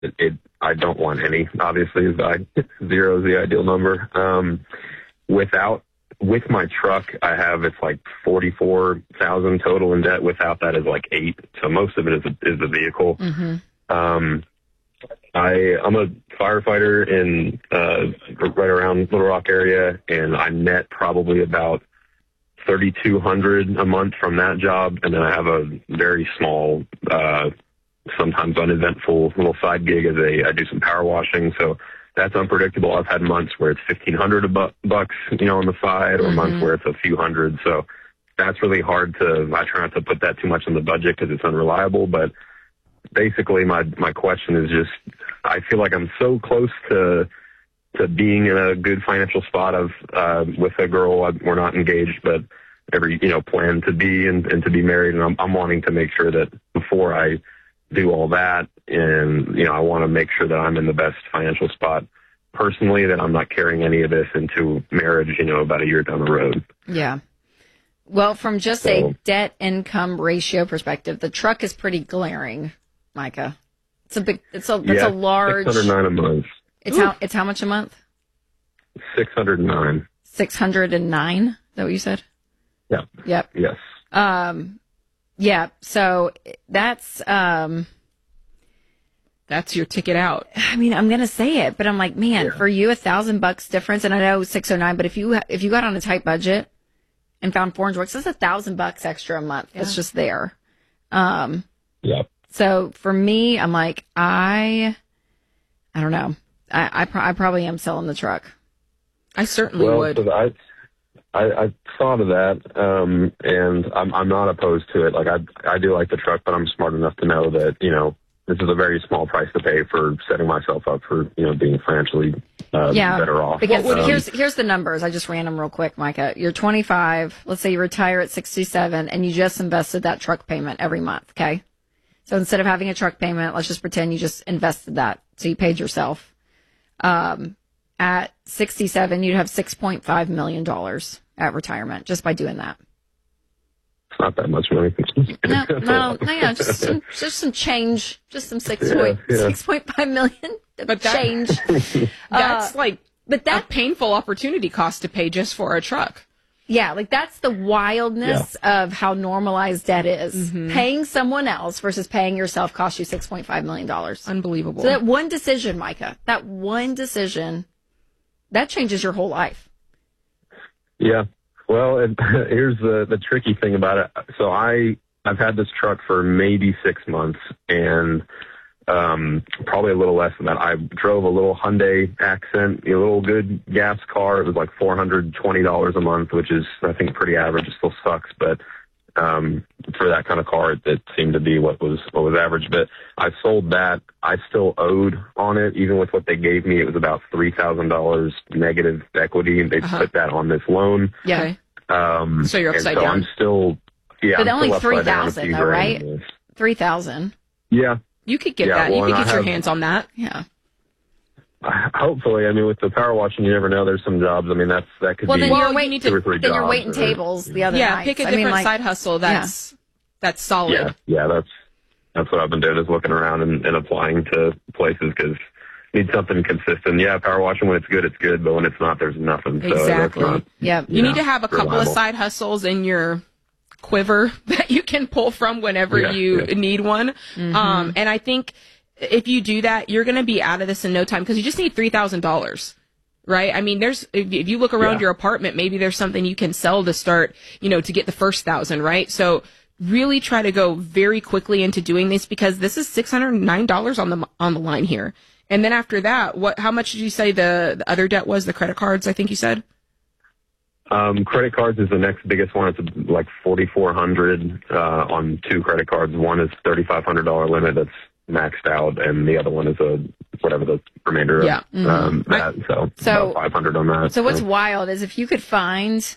I don't want any. Obviously, zero is the ideal number. With my truck, I have, it's like 44,000 total in debt. Without that is like 8. So most of it is the vehicle. Mm-hmm. I'm a firefighter in right around Little Rock area, and I net probably about $3,200 a month from that job, and then I have a very small, sometimes uneventful little side gig as I do some power washing. So that's unpredictable. I've had months where it's $1,500 bucks, on the side, or months where it's a few hundred. So that's really hard I try not to put that too much in the budget because it's unreliable. But basically, my question is just, I feel like I'm so close to being in a good financial spot with a girl. We're not engaged, but plan to be and to be married. And I'm wanting to make sure that before I do all that, and, I want to make sure that I'm in the best financial spot personally, that I'm not carrying any of this into marriage, about a year down the road. Yeah. Well, from just a debt income ratio perspective, the truck is pretty glaring, Micah. That's a large. $609 a month. It's how much a month? $609. 609? Is that what you said? Yeah. Yep. Yes. Yeah. So that's your ticket out. I mean, I'm gonna say it, but I'm like, man, for you, $1,000 difference, and I know 609, but if you got on a tight budget and found $400, that's $1,000 extra a month. That's just there. Yep. So for me, I'm like, I don't know. I probably am selling the truck. I certainly would. I thought of that, and I'm not opposed to it. Like, I do like the truck, but I'm smart enough to know that, this is a very small price to pay for setting myself up for, being financially better off. Because here's the numbers. I just ran them real quick, Micah. You're 25. Let's say you retire at 67, and you just invested that truck payment every month, okay? So instead of having a truck payment, let's just pretend you just invested that. So you paid yourself. At 67, you'd have $6.5 million at retirement just by doing that. It's not that much money. No, just some change, just some 6.5 million. But change. That's a painful opportunity cost to pay just for a truck. Yeah, that's the wildness of how normalized debt is. Mm-hmm. Paying someone else versus paying yourself costs you $6.5 million. Unbelievable. So that one decision, Micah, that changes your whole life. Yeah. Well, here's the tricky thing about it. So I've had this truck for maybe 6 months, and probably a little less than that. I drove a little Hyundai Accent, a little good gas car. It was like $420 a month, which is, I think, pretty average. It still sucks, but for that kind of car, it seemed to be what was average. But I sold that. I still owed on it, even with what they gave me. It was about $3,000 negative equity, and they put that on this loan. Yeah. So you're upside down. I'm still, but I'm only still $3,000 though, right? $3,000. Yeah. You could get that. You could get your hands on that. Yeah. Hopefully, with the power washing, you never know. There's some jobs. that could be. Then you're waiting 2 or 3 jobs. Then you're waiting tables the other night. Pick a different side hustle. That's solid. Yeah. That's what I've been doing, is looking around and applying to places, because need something consistent. Yeah, power washing, when it's good, but when it's not, there's nothing. Exactly. So you need to have a couple of side hustles in your quiver that you can pull from whenever you need one. Mm-hmm. And I think if you do that, you're going to be out of this in no time, because you just need $3,000. Right? If you look around your apartment, maybe there's something you can sell to start, to get the first 1,000, right? So really try to go very quickly into doing this, because this is $609 on the line here. And then after that, how much did you say the other debt was? The credit cards, I think you said? Credit cards is the next biggest one. It's like $4,400 on 2 credit cards. One is $3,500 limit that's maxed out, and the other one is whatever the remainder of that. So about $500 on that. So what's wild is if you could find,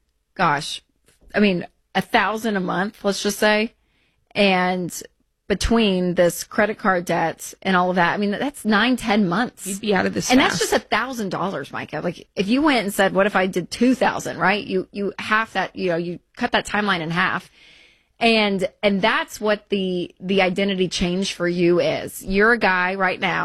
$1,000 a month, let's just say, and between this credit card debt and all of that, that's 9-10 months. You'd be out of this and fast. that's just $1,000, Micah. Like, if you went and said, what if I did 2,000, right? You half that, you cut that timeline in half. And that's what the identity change for you is. You're a guy right now